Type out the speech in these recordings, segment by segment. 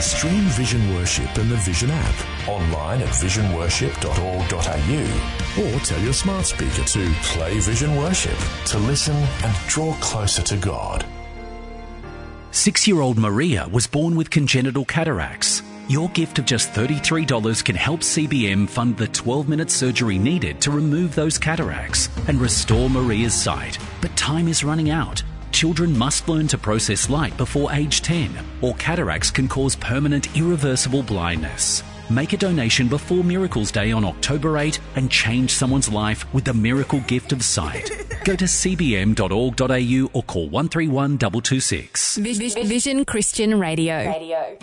Stream Vision Worship and the Vision app online at visionworship.org.au or tell your smart speaker to play Vision Worship to listen and draw closer to God. 6-year-old Maria was born with congenital cataracts. Your gift of just $33 can help CBM fund the 12-minute surgery needed to remove those cataracts and restore Maria's sight. But time is running out. Children must learn to process light before age 10, or cataracts can cause permanent, irreversible blindness. Make a donation before Miracles Day on October 8 and change someone's life with the miracle gift of sight. Go to cbm.org.au or call 131 226. Vision Christian Radio.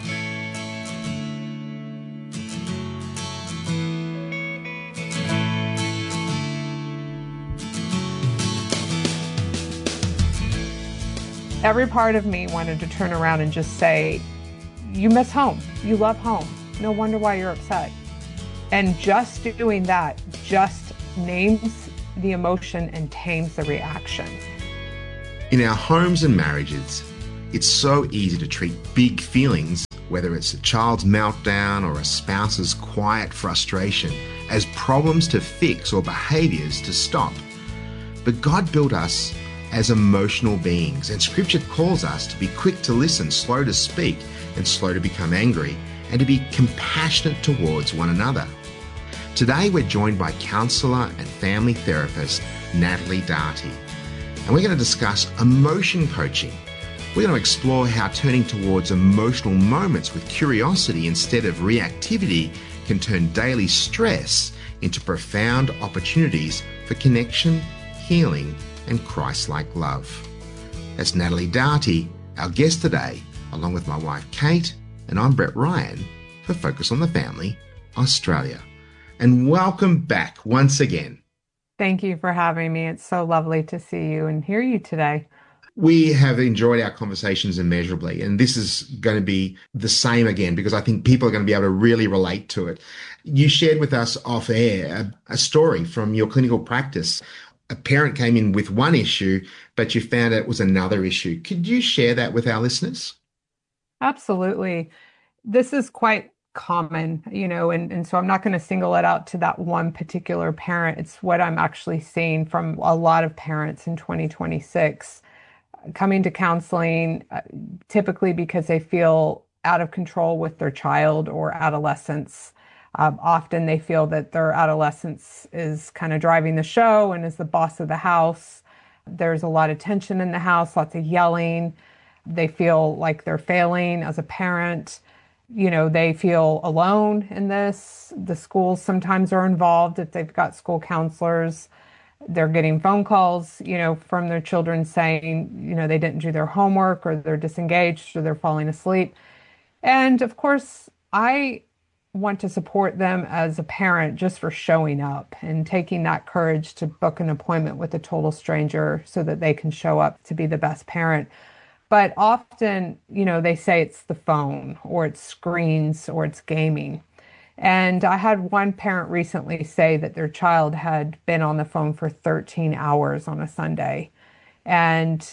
Every part of me wanted to turn around and just say, you miss home. You love home. No wonder why you're upset. And just doing that just names the emotion and tames the reaction. In our homes and marriages, it's so easy to treat big feelings, whether it's a child's meltdown or a spouse's quiet frustration, as problems to fix or behaviours to stop. But God built us as emotional beings, and Scripture calls us to be quick to listen, slow to speak, and slow to become angry, and to be compassionate towards one another. Today we're joined by counsellor and family therapist Natalie Darty, and we're going to discuss emotion coaching. We're going to explore how turning towards emotional moments with curiosity instead of reactivity can turn daily stress into profound opportunities for connection, healing, and Christ-like love. That's Natalie Darty, our guest today, along with my wife Kate, and I'm Brett Ryan for Focus on the Family, Australia. And welcome back once again. Thank you for having me. It's so lovely to see you and hear you today. We have enjoyed our conversations immeasurably, and this is going to be the same again because I think people are going to be able to really relate to it. You shared with us off air a story from your clinical practice. A parent came in with one issue, but you found it was another issue. Could you share that with our listeners? Absolutely. This is quite common, and so I'm not going to single it out to that one particular parent. It's what I'm actually seeing from a lot of parents in 2026 coming to counseling, typically because they feel out of control with their child or adolescence. Often they feel that their adolescence is kind of driving the show and is the boss of the house. There's a lot of tension in the house, lots of yelling. They feel like they're failing as a parent. They feel alone in this. The schools sometimes are involved if they've got school counselors. They're getting phone calls, from their children saying, they didn't do their homework or they're disengaged or they're falling asleep. And of course, I want to support them as a parent just for showing up and taking that courage to book an appointment with a total stranger so that they can show up to be the best parent. But often, they say it's the phone or it's screens or it's gaming. And I had one parent recently say that their child had been on the phone for 13 hours on a Sunday. And,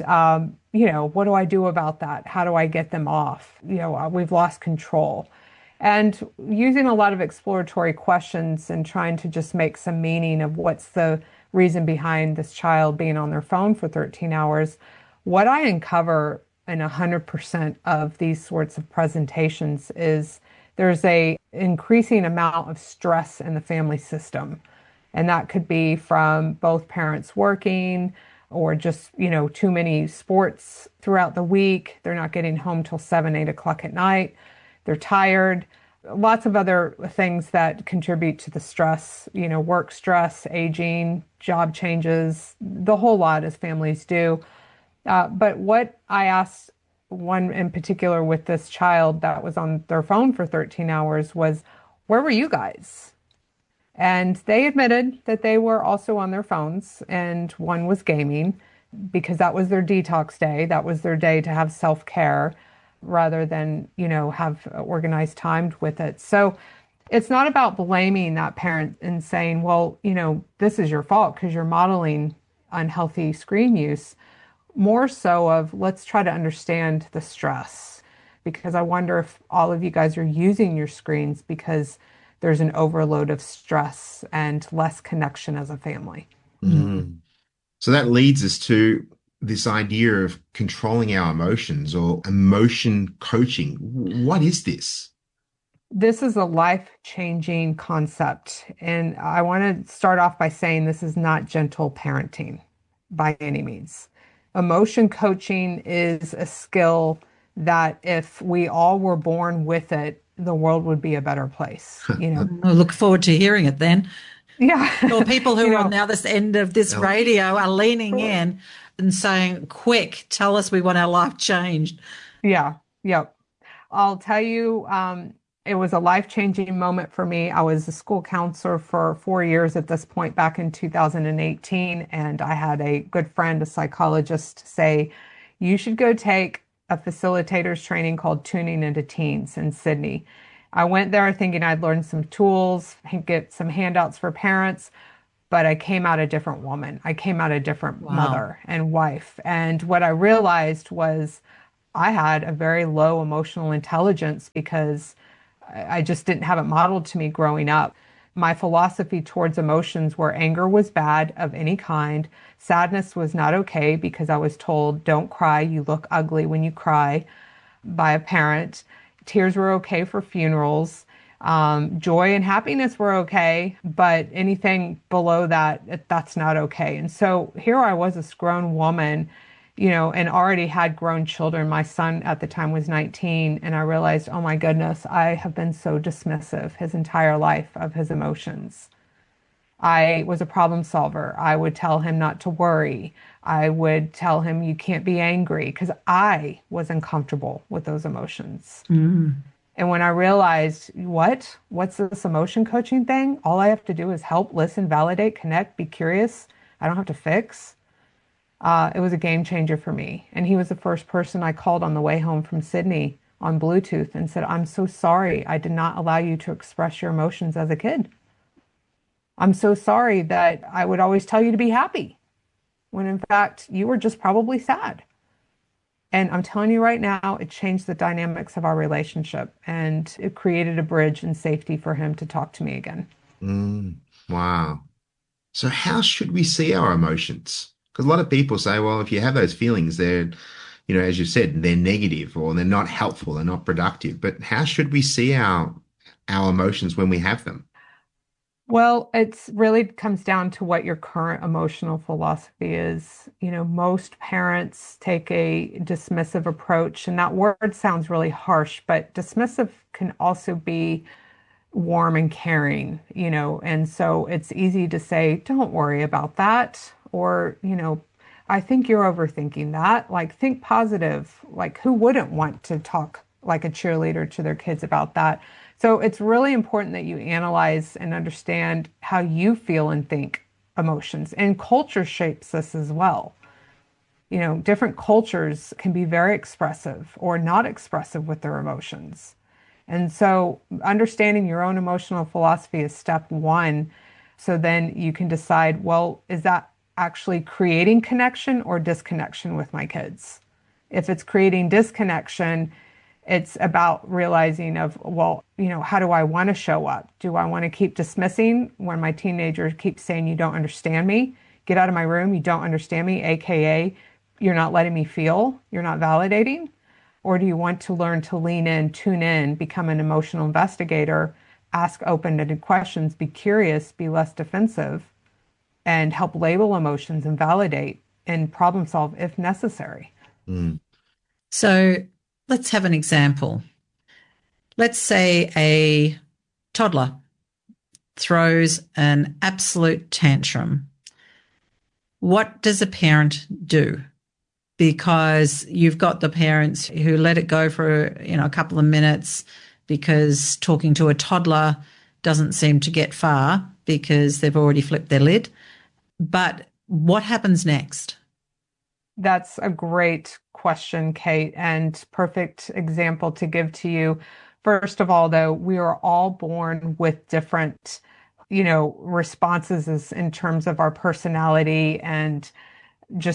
what do I do about that? How do I get them off? We've lost control. And using a lot of exploratory questions and trying to just make some meaning of what's the reason behind this child being on their phone for 13 hours, what I uncover in 100% of these sorts of presentations is there's a increasing amount of stress in the family system. And that could be from both parents working or just, too many sports throughout the week. They're not getting home till 7, 8 o'clock at night. They're tired, lots of other things that contribute to the stress, work stress, aging, job changes, the whole lot as families do. But what I asked one in particular with this child that was on their phone for 13 hours was, where were you guys? And they admitted that they were also on their phones, and one was gaming because that was their detox day. That was their day to have self-care, rather than, have organized time with it. So it's not about blaming that parent and saying, well, this is your fault because you're modeling unhealthy screen use. More so of let's try to understand the stress. because I wonder if all of you guys are using your screens because there's an overload of stress and less connection as a family. Mm. So that leads us to this idea of controlling our emotions or emotion coaching. What is this? This is a life-changing concept. And I want to start off by saying this is not gentle parenting by any means. Emotion coaching is a skill that if we all were born with it, the world would be a better place. I look forward to hearing it then. Yeah. Or people who are on the other end of this radio are leaning in and saying, quick, tell us we want our life changed. Yeah. Yep. I'll tell you, it was a life-changing moment for me. I was a school counselor for 4 years at this point back in 2018. And I had a good friend, a psychologist, say, you should go take a facilitator's training called Tuning into Teens in Sydney. I went there thinking I'd learn some tools, get some handouts for parents, but I came out a different woman. I came out a different mother and wife. And what I realized was I had a very low emotional intelligence because I just didn't have it modeled to me growing up. My philosophy towards emotions were anger was bad of any kind. Sadness was not okay because I was told, don't cry, you look ugly when you cry, by a parent. Tears were okay for funerals. Joy and happiness were okay, but anything below that, that's not okay. And so here I was, this grown woman, and already had grown children. My son at the time was 19, and I realized, oh my goodness, I have been so dismissive his entire life of his emotions. I was a problem solver. I would tell him not to worry. I would tell him you can't be angry because I was uncomfortable with those emotions. Mm. And when I realized, what's this emotion coaching thing? All I have to do is help, listen, validate, connect, be curious. I don't have to fix. It was a game changer for me. And he was the first person I called on the way home from Sydney on Bluetooth and said, I'm so sorry I did not allow you to express your emotions as a kid. I'm so sorry that I would always tell you to be happy when in fact you were just probably sad. And I'm telling you right now, it changed the dynamics of our relationship and it created a bridge and safety for him to talk to me again. Wow. So how should we see our emotions? Because a lot of people say, well, if you have those feelings, they're, as you said, they're negative or they're not helpful, they're not productive. But how should we see our emotions when we have them? Well, it's really comes down to what your current emotional philosophy is. Most parents take a dismissive approach, and that word sounds really harsh, but dismissive can also be warm and caring, and so it's easy to say, don't worry about that. Or, I think you're overthinking that. Like, think positive. Like, who wouldn't want to talk like a cheerleader to their kids about that? So it's really important that you analyze and understand how you feel and think emotions. And culture shapes this as well. Different cultures can be very expressive or not expressive with their emotions. And so understanding your own emotional philosophy is step one. So then you can decide, well, is that actually creating connection or disconnection with my kids? If it's creating disconnection, it's about realizing how do I want to show up? Do I want to keep dismissing when my teenager keeps saying, you don't understand me? Get out of my room. You don't understand me. AKA, you're not letting me feel. You're not validating. Or do you want to learn to lean in, tune in, become an emotional investigator, ask open-ended questions, be curious, be less defensive, and help label emotions and validate and problem solve if necessary? So let's have an example. Let's say a toddler throws an absolute tantrum. What does a parent do? Because you've got the parents who let it go for, a couple of minutes because talking to a toddler doesn't seem to get far because they've already flipped their lid. But what happens next? That's a great question, Kate, and perfect example to give to you. First of all, though, we are all born with different, responses in terms of our personality and just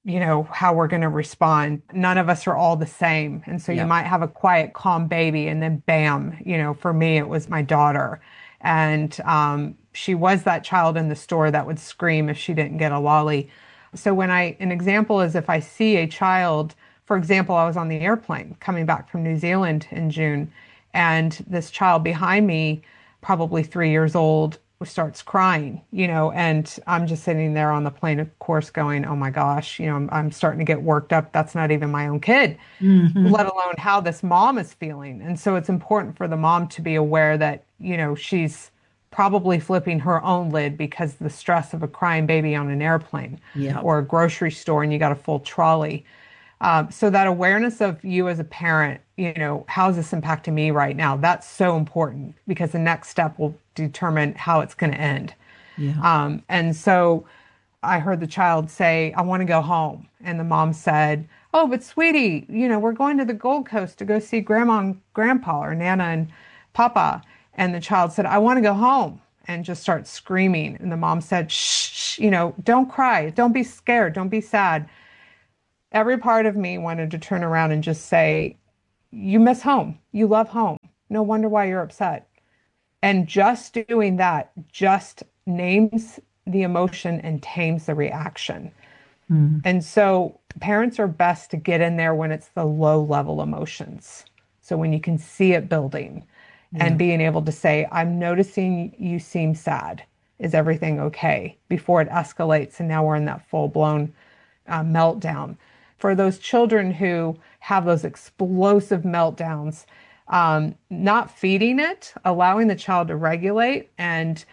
how we're going to respond. None of us are all the same. And so you might have a quiet, calm baby and then bam, for me, it was my daughter. And she was that child in the store that would scream if she didn't get a lolly. So an example is if I see a child, for example, I was on the airplane coming back from New Zealand in June, and this child behind me, probably 3 years old, starts crying, and I'm just sitting there on the plane, of course, going, oh my gosh, I'm starting to get worked up. That's not even my own kid, let alone how this mom is feeling. And so it's important for the mom to be aware that, she's probably flipping her own lid because of the stress of a crying baby on an airplane or a grocery store and you got a full trolley. So that awareness of you as a parent, how is this impacting me right now? That's so important because the next step will determine how it's going to end. Yeah. And so I heard the child say, I want to go home. And the mom said, oh, but sweetie, we're going to the Gold Coast to go see Grandma and Grandpa, or Nana and Papa. And the child said, I want to go home, and just start screaming. And the mom said, shh, don't cry. Don't be scared. Don't be sad. Every part of me wanted to turn around and just say, you miss home. You love home. No wonder why you're upset. And just doing that just names the emotion and tames the reaction. Mm-hmm. And so parents are best to get in there when it's the low level emotions. So when you can see it building and being able to say, I'm noticing you seem sad. Is everything okay? Before it escalates and now we're in that full blown meltdown. For those children who have those explosive meltdowns, not feeding it, allowing the child to regulate, and,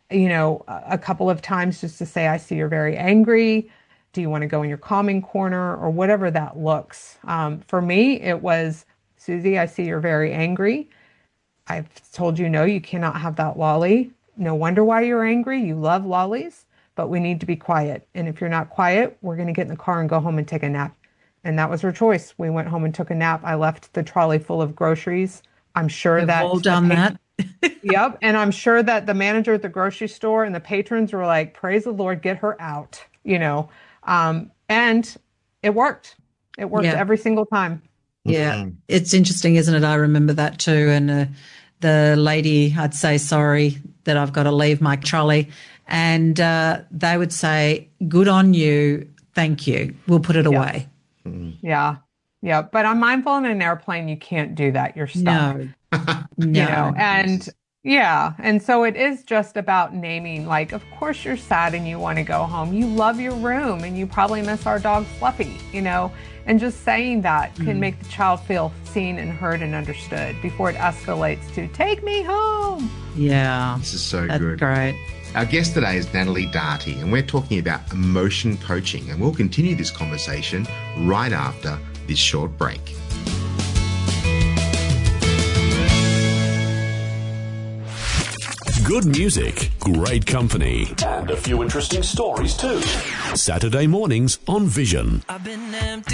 a couple of times just to say, I see you're very angry. Do you want to go in your calming corner, or whatever that looks? For me, it was, Susie, I see you're very angry. I've told you, no, you cannot have that lolly. No wonder why you're angry. You love lollies, but we need to be quiet. And if you're not quiet, we're going to get in the car and go home and take a nap. And that was her choice. We went home and took a nap. I left the trolley full of groceries. I'm sure We've all done that. Yep. And I'm sure that the manager at the grocery store and the patrons were like, praise the Lord, get her out, and it worked. It worked every single time. Yeah. It's interesting, isn't it? I remember that too. And the lady, I'd say, sorry that I've got to leave my trolley. And they would say, good on you. Thank you. We'll put it away. Yeah. Yeah. But I'm mindful in an airplane, you can't do that. You're stuck. No. And so it is just about naming, like, of course you're sad and you want to go home. You love your room and you probably miss our dog Fluffy, and just saying that can make the child feel seen and heard and understood before it escalates to take me home. Yeah. This is so That's good. Great. Our guest today is Natalie Darty, and we're talking about emotion coaching, and we'll continue this conversation right after this short break. Good music, great company, and a few interesting stories too. Saturday mornings on Vision. I've been empty